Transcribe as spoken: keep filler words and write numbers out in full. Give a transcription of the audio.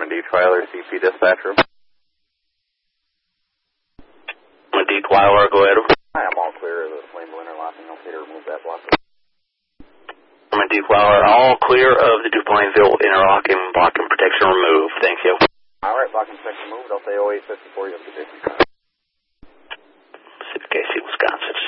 Detweiler, C P dispatcher. I'm a Detweiler, go ahead. Hi, I'm all clear of the flammable interlocking. Okay to remove that block. I'm a Detweiler, all clear of the Duplainville interlocking block and protection removed. Thank you. All right, block and protection removed. I'll say oh eight fifty-four. You have a good day.